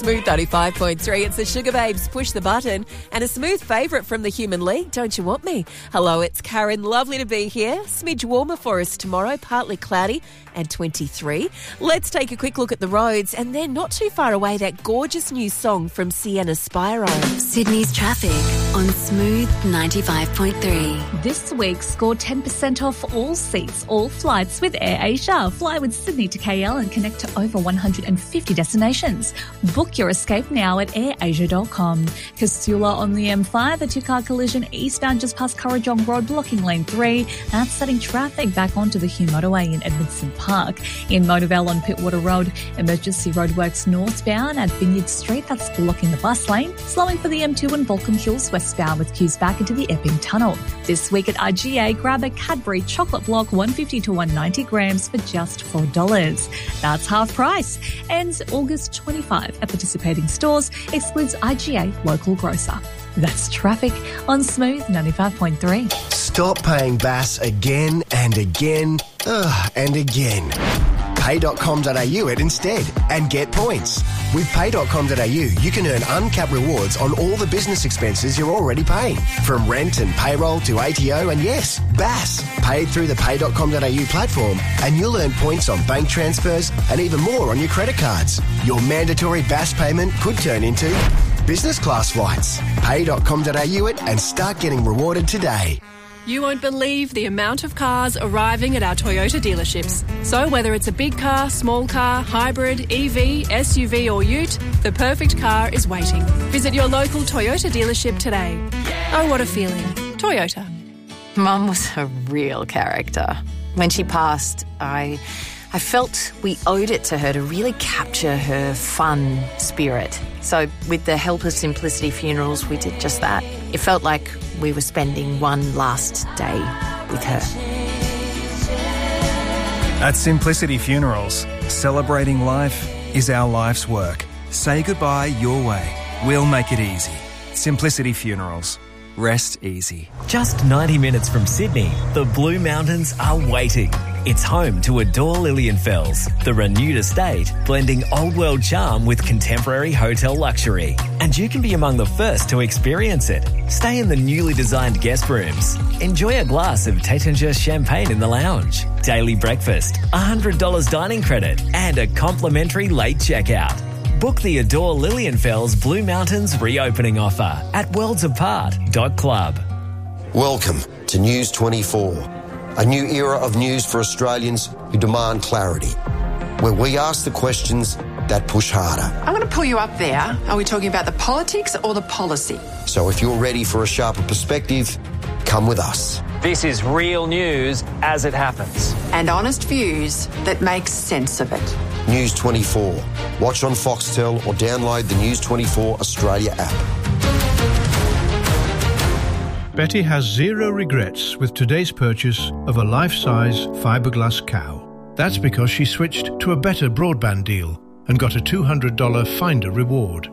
Smooth 95.3, it's the Sugar Babes, Push the Button, and a smooth favourite from the Human League, Don't You Want Me? Hello, it's Karen, lovely to be here. Smidge warmer for us tomorrow, partly cloudy and 23. Let's take a quick look at the roads, and then not too far away, that gorgeous new song from Sienna Spyro. Sydney's traffic on Smooth 95.3. This week, score 10% off all seats, all flights with AirAsia. Fly with Sydney to KL and connect to over 150 destinations. Book your escape now at airasia.com. Casula on the M5, a two-car collision eastbound just past Currajong Road, blocking lane 3. That's setting traffic back onto the Hume Motorway in Edmondson Park. In Motorvale on Pittwater Road, emergency roadworks northbound at Vineyard Street, that's blocking the bus lane. Slowing for the M2 and Volcom Hills westbound with queues back into the Epping Tunnel. This week at IGA, grab a Cadbury chocolate block 150 to 190 grams for just $4. That's half price. Ends August 25 at participating stores, excludes IGA local grocer. That's traffic on Smooth 95.3. Stop paying BAS again and again and again. Pay.com.au it instead and get points. With Pay.com.au, you can earn uncapped rewards on all the business expenses you're already paying. From rent and payroll to ATO and yes, BAS. Paid through the Pay.com.au platform and you'll earn points on bank transfers and even more on your credit cards. Your mandatory BAS payment could turn into business class flights. Pay.com.au it and start getting rewarded today. You won't believe the amount of cars arriving at our Toyota dealerships. So whether it's a big car, small car, hybrid, EV, SUV or ute, the perfect car is waiting. Visit your local Toyota dealership today. Oh, what a feeling. Toyota. Mum was a real character. When she passed, I felt we owed it to her to really capture her fun spirit. So with the help of Simplicity Funerals, we did just that. It felt like we were spending one last day with her. At Simplicity Funerals, celebrating life is our life's work. Say goodbye your way. We'll make it easy. Simplicity Funerals. Rest easy. Just 90 minutes from Sydney, the Blue Mountains are waiting. It's home to Adore Lilienfels, the renewed estate, blending old world charm with contemporary hotel luxury. And you can be among the first to experience it. Stay in the newly designed guest rooms. Enjoy a glass of Taittinger champagne in the lounge. Daily breakfast, $100 dining credit, and a complimentary late checkout. Book the Adore Lilienfels Blue Mountains reopening offer at worldsapart.club. Welcome to News 24, a new era of news for Australians who demand clarity, where we ask the questions that push harder. I'm going to pull you up there. Are we talking about the politics or the policy? So if you're ready for a sharper perspective, come with us. This is real news as it happens. And honest views that make sense of it. News 24. Watch on Foxtel or download the News 24 Australia app. Betty has zero regrets with today's purchase of a life-size fiberglass cow. That's because she switched to a better broadband deal and got a $200 Finder reward.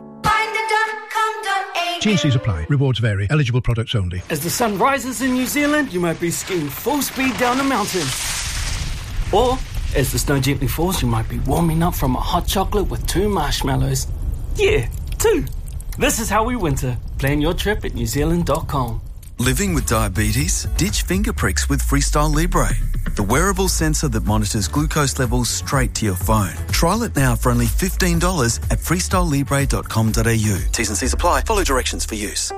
T&Cs apply. Rewards vary. Eligible products only. As the sun rises in New Zealand, you might be skiing full speed down a mountain. Or, as the snow gently falls, you might be warming up from a hot chocolate with 2 marshmallows. Yeah, 2. This is how we winter. Plan your trip at newzealand.com. Living with diabetes? Ditch finger pricks with Freestyle Libre, the wearable sensor that monitors glucose levels straight to your phone. Trial it now for only $15 at freestylelibre.com.au. T's and C's apply. Follow directions for use.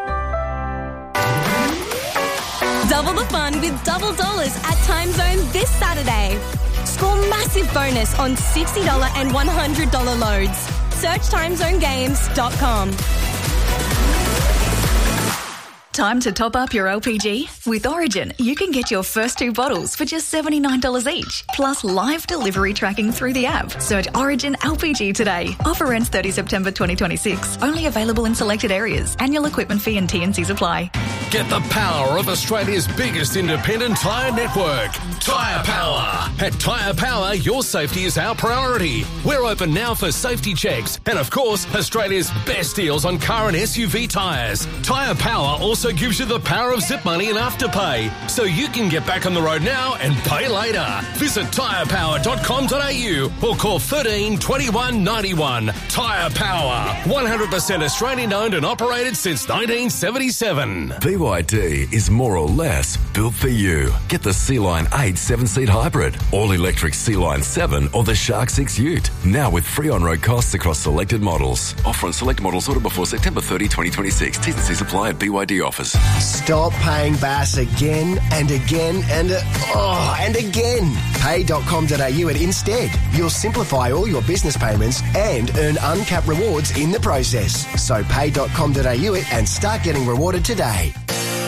Double the fun with double dollars at Time Zone this Saturday. Score massive bonus on $60 and $100 loads. Search timezonegames.com. Time to top up your LPG? With Origin, you can get your first 2 bottles for just $79 each, plus live delivery tracking through the app. Search Origin LPG today. Offer ends 30 September 2026. Only available in selected areas. Annual equipment fee and T&Cs apply. Get the power of Australia's biggest independent tyre network, Tyre Power. At Tyre Power, your safety is our priority. We're open now for safety checks and, of course, Australia's best deals on car and SUV tyres. Tyre Power also gives you the power of zip money and afterpay, so you can get back on the road now and pay later. Visit tyrepower.com.au or call 13 21 91. Tyre Power, 100% Australian owned and operated since 1977. BYD is more or less built for you. Get the Sea-Line 8 7-seat hybrid, all-electric Sea-Line 7 or the Shark 6 Ute. Now with free on-road costs across selected models. Offer on select models ordered before September 30, 2026. T's and C's apply at BYD offers. Stop paying Bass again and again and again. Pay.com.au at Instead. You'll simplify all your business payments and earn uncapped rewards in the process. So pay.com.au and start getting rewarded today.